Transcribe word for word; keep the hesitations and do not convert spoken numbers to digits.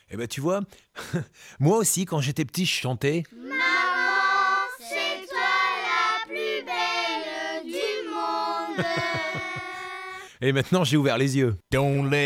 Eh ben tu vois, moi aussi quand j'étais petit, je chantais. Maman, c'est toi la plus belle du monde. Et maintenant j'ai ouvert les yeux. Don't let